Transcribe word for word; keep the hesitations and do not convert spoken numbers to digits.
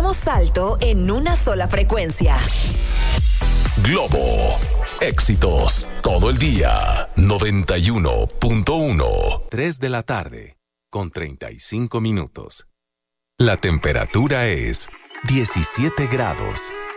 damos alto en una sola frecuencia. Globo. Éxitos todo el día. noventa y uno punto uno. tres de la tarde, con treinta y cinco minutos. La temperatura es diecisiete grados.